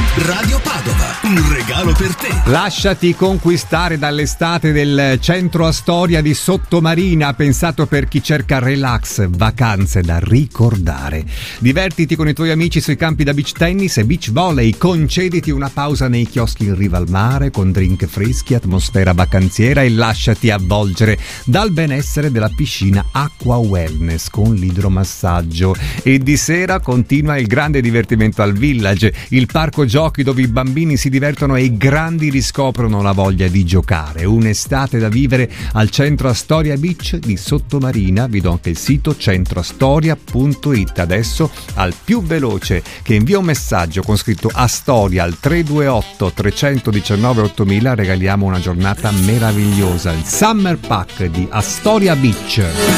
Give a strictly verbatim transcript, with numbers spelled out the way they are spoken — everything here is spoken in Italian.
Radio Padova, un regalo per te. Lasciati conquistare dall'estate del centro Astoria di Sottomarina, pensato per chi cerca relax, vacanze da ricordare. Divertiti con i tuoi amici sui campi da beach tennis e beach volley, concediti una pausa nei chioschi in riva al mare con drink freschi, atmosfera vacanziera e lasciati avvolgere dal benessere della piscina Acqua Wellness con l'idromassaggio. E di sera continua il grande divertimento al Village, il parco giochi dove i bambini si divertono e i grandi riscoprono la voglia di giocare. Un'estate da vivere al centro Astoria Beach di Sottomarina. Vi do anche il sito centroastoria punto it. Adesso al più veloce che invia un messaggio con scritto Astoria al tre due otto tre uno nove ottomila regaliamo una giornata meravigliosa, il Summer Pack di Astoria Beach.